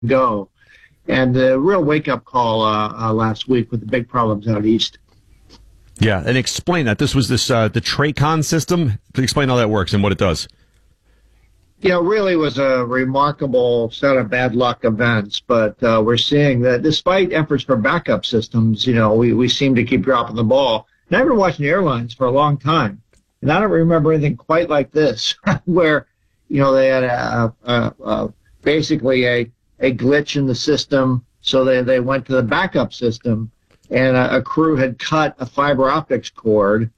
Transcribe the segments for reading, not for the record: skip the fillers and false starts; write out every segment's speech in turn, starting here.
go. And the real wake-up call last week with the big problems out east. Yeah, and explain that. This was the TRACON system. Explain how that works and what it does. Really was a remarkable set of bad luck events, but we're seeing that despite efforts for backup systems, we seem to keep dropping the ball. And I've been watching airlines for a long time, and I don't remember anything quite like this, where, they had basically a glitch in the system, so they went to the backup system, and a crew had cut a fiber optics cord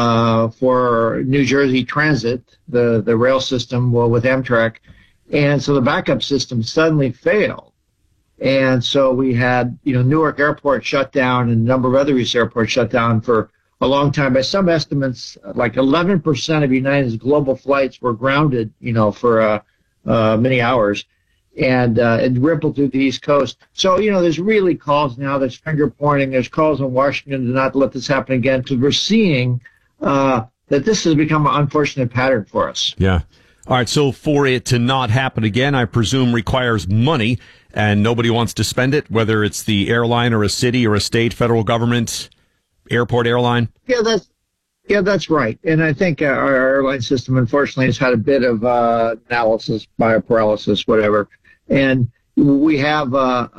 for New Jersey Transit, the rail system with Amtrak. And so the backup system suddenly failed. And so we had, Newark Airport shut down and a number of other airports shut down for a long time. By some estimates, like 11% of United's global flights were grounded, for many hours. And it rippled through the East Coast. So, there's really calls now, there's finger pointing, there's calls in Washington to not let this happen again, because we're seeing that this has become an unfortunate pattern for us. Yeah. All right. So for it to not happen again, I presume requires money, and nobody wants to spend it, whether it's the airline or a city or a state, federal government, airport airline. Yeah, that's right. And I think our airline system, unfortunately, has had a bit of analysis, bioparalysis, whatever. And we have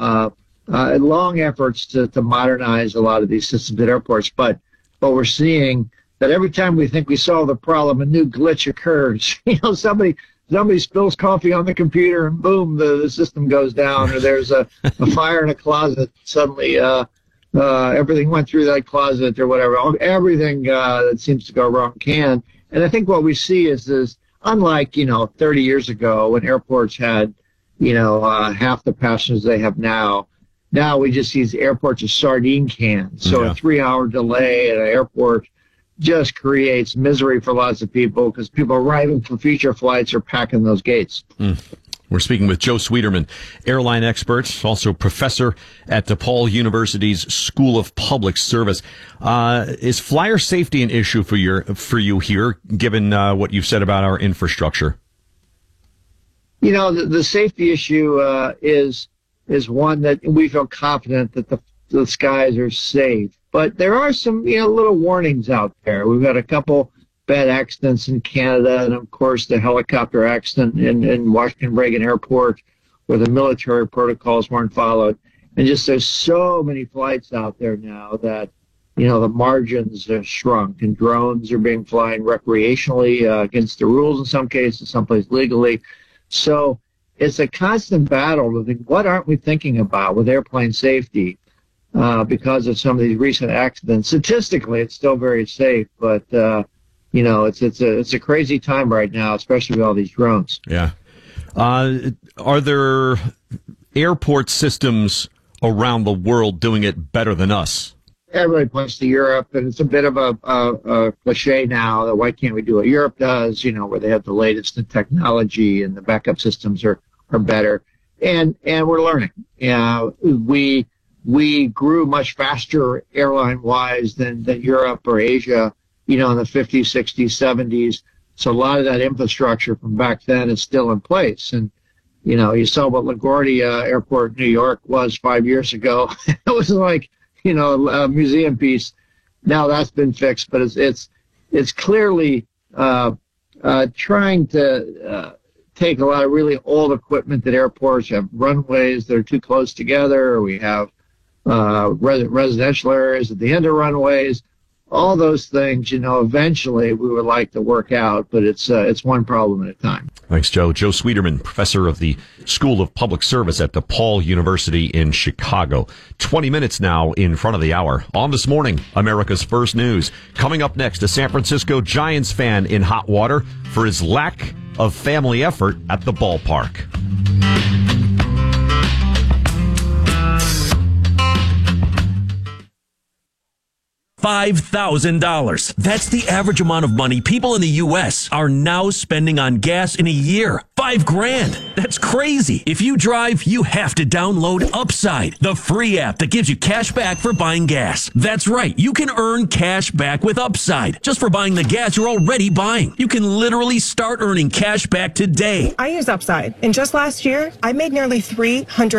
long efforts to modernize a lot of these systems at airports. But we're seeing that every time we think we solve the problem, a new glitch occurs. Somebody spills coffee on the computer, and boom, the system goes down. Or there's a fire in a closet. Suddenly, everything went through that closet or whatever. Everything that seems to go wrong can. And I think what we see is unlike 30 years ago when airports had half the passengers they have now. Now we just use airports as sardine cans. So a 3-hour delay at an airport just creates misery for lots of people, because people arriving for future flights are packing those gates. We're speaking with Joe Sweeterman, airline expert, also professor at DePaul University's School of Public Service. Is flyer safety an issue for you here, given what you've said about our infrastructure? The safety issue is one that we feel confident that the skies are safe. But there are some little warnings out there. We've had a couple bad accidents in Canada, and of course the helicopter accident in Washington Reagan Airport, where the military protocols weren't followed. And just there's so many flights out there now that the margins have shrunk, and drones are being flying recreationally against the rules in some cases, someplace legally. So it's a constant battle to think, what aren't we thinking about with airplane safety because of some of these recent accidents? Statistically, it's still very safe, but it's a crazy time right now, especially with all these drones. Yeah. Are there airport systems around the world doing it better than us? Everybody points to Europe, and it's a bit of a cliche now that why can't we do what Europe does, where they have the latest in technology and the backup systems are better. And we're learning. We grew much faster airline-wise than Europe or Asia, in the 50s, 60s, 70s. So a lot of that infrastructure from back then is still in place. And, you saw what LaGuardia Airport, New York was 5 years ago. It was like, a museum piece. Now that's been fixed, but it's clearly trying to take a lot of really old equipment that airports have, runways that are too close together, or we have residential areas at the end of runways. All those things, eventually we would like to work out, but it's one problem at a time. Thanks, Joe. Joe Sweeterman, professor of the School of Public Service at DePaul University in Chicago. 20 minutes now in front of the hour. On This Morning, America's First News. Coming up next, a San Francisco Giants fan in hot water for his lack of family effort at the ballpark. $5,000. That's the average amount of money people in the U.S. are now spending on gas in a year. $5,000. That's crazy. If you drive, you have to download Upside, the free app that gives you cash back for buying gas. That's right. You can earn cash back with Upside just for buying the gas you're already buying. You can literally start earning cash back today. I use Upside, and just last year, I made nearly $300